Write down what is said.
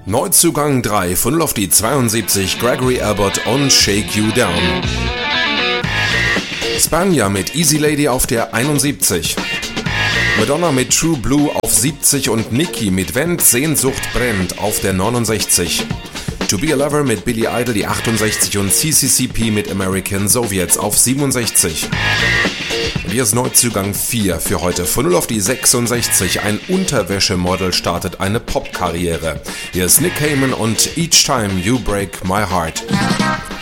Neuzugang 3 von 0 auf die 72, Gregory Abbott und Shake You Down. Spanja mit Easy Lady auf der 71. Madonna mit True Blue auf 70 und Nicki mit Wenn Sehnsucht brennt auf der 69. To Be a Lover mit Billy Idol die 68 und CCCP mit American Soviets auf 67. Und hier ist Neuzugang 4 für heute. Von 0 auf die 66. Ein Unterwäschemodel startet eine Popkarriere. Hier ist Nick Cayman und Each Time You Break My Heart.